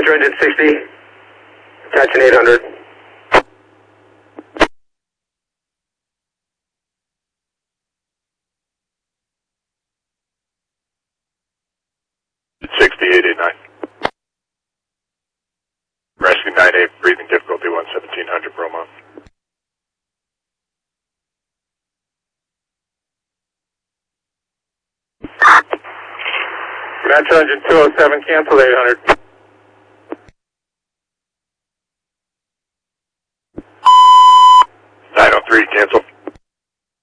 Metro engine 60, attaching 800. Rescue 98, breathing difficulty 1700 Bromont. Metro engine 207, cancel 800.